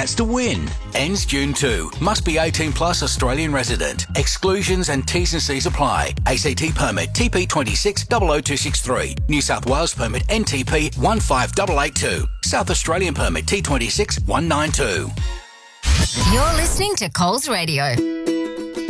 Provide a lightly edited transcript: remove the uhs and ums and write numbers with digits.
chance to win. Ends June 2. Must be 18 plus Australian resident. Exclusions and T's and C's apply. ACT permit TP26 00263. New South Wales permit NTP 15882. South Australian permit T26 192. You're listening to Coles Radio.